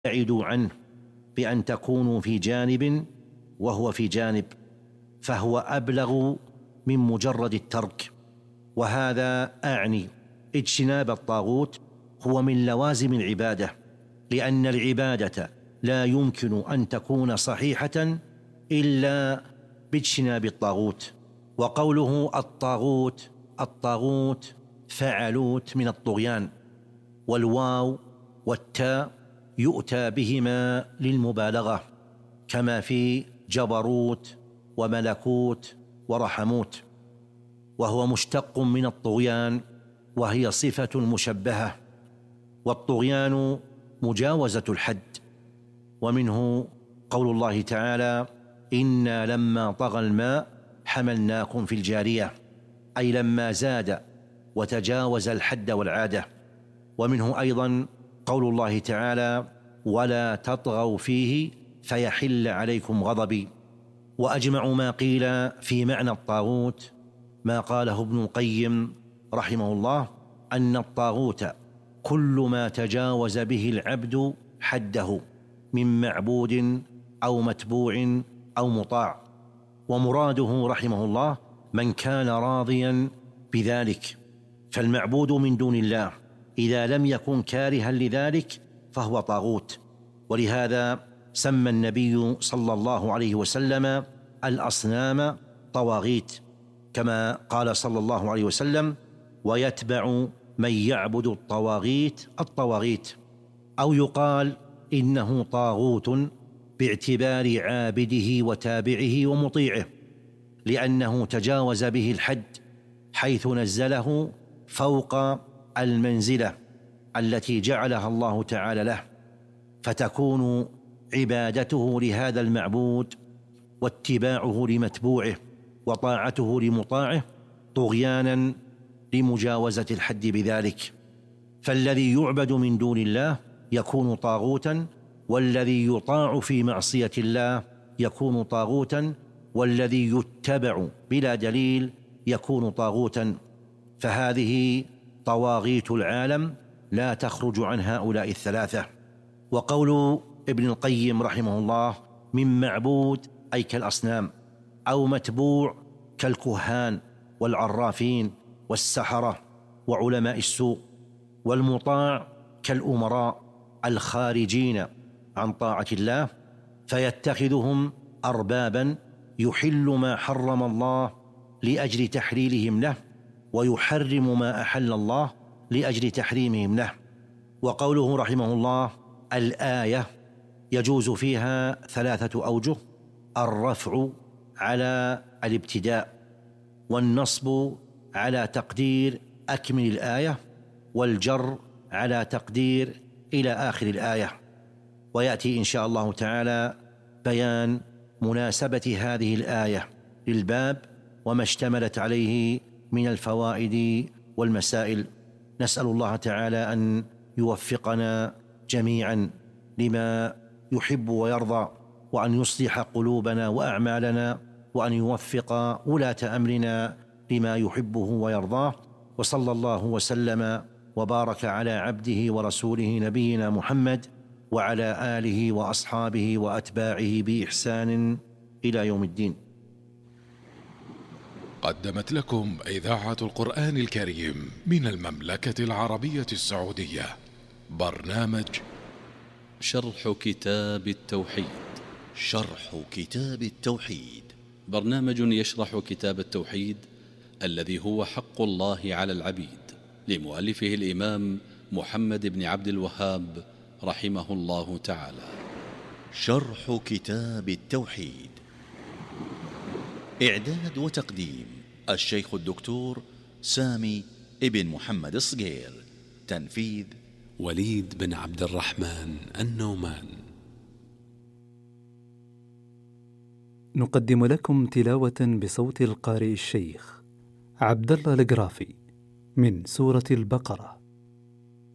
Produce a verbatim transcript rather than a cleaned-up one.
ابتعدوا عنه بأن تكونوا في جانب وهو في جانب، فهو أبلغ من مجرد الترك. وهذا أعني اجتناب الطاغوت هو من لوازم العبادة، لأن العبادة لا يمكن أن تكون صحيحة إلا باجتناب الطاغوت. وقوله الطاغوت، الطاغوت فعلوت من الطغيان، والواو والتاء يؤتى بهما للمبالغة، كما في جبروت وملكوت ورحموت، وهو مشتق من الطغيان، وهي صفة مشبهة. والطغيان مجاوزة الحد. ومنه قول الله تعالى: إنا لما طغى الماء حملناكم في الجارية، أي لما زاد وتجاوز الحد والعادة. ومنه أيضا قول الله تعالى: ولا تطغوا فيه فيحل عليكم غضبي. وأجمع ما قيل في معنى الطاغوت ما قاله ابن القيم رحمه الله، أن الطاغوت كل ما تجاوز به العبد حده من معبود أو متبوع أو مطاع. ومراده رحمه الله من كان راضيا بذلك، فالمعبود من دون الله إذا لم يكن كارها لذلك فهو طاغوت. ولهذا سمى النبي صلى الله عليه وسلم الأصنام طواغيت، كما قال صلى الله عليه وسلم: ويتبع من يعبد الطواغيت الطواغيت. أو يقال إنه طاغوت باعتبار عابده وتابعه ومطيعه، لأنه تجاوز به الحد حيث نزله فوق المنزلة التي جعلها الله تعالى له، فتكون عبادته لهذا المعبود واتباعه لمتبوعه وطاعته لمطاعه طغيانا لمجاوزة الحد بذلك. فالذي يعبد من دون الله يكون طاغوتا، والذي يطاع في معصية الله يكون طاغوتا، والذي يتبع بلا دليل يكون طاغوتا. فهذه طواغيت العالم لا تخرج عن هؤلاء الثلاثة. وقول ابن القيم رحمه الله: من معبود أي كالأصنام، أو متبوع كالكهان والعرافين والسحرة وعلماء السوء، والمطاع كالأمراء الخارجين عن طاعة الله، فيتخذهم أربابا يحل ما حرم الله لأجل تحليلهم له، ويحرم ما أحل الله لأجل تحريمهم له. وقوله رحمه الله: الآية يجوز فيها ثلاثة أوجه: الرفع على الابتداء، والنصب على تقدير أكمل الآية، والجر على تقدير إلى آخر الآية. ويأتي إن شاء الله تعالى بيان مناسبة هذه الآية للباب وما اشتملت عليه من الفوائد والمسائل. نسأل الله تعالى أن يوفقنا جميعا لما يحب ويرضى، وأن يصلح قلوبنا وأعمالنا، وأن يوفق ولاة أمرنا لما يحبه ويرضاه. وصلى الله وسلم وبارك على عبده ورسوله نبينا محمد وعلى آله وأصحابه وأتباعه بإحسان إلى يوم الدين. قدمت لكم إذاعة القرآن الكريم من المملكة العربية السعودية برنامج شرح كتاب التوحيد. شرح كتاب التوحيد برنامج يشرح كتاب التوحيد الذي هو حق الله على العبيد، لمؤلفه الإمام محمد بن عبد الوهاب رحمه الله تعالى. شرح كتاب التوحيد، إعداد وتقديم الشيخ الدكتور سامي ابن محمد الصقير، تنفيذ وليد بن عبد الرحمن النومان. نقدم لكم تلاوة بصوت القارئ الشيخ عبد الله القرافي من سورة البقرة.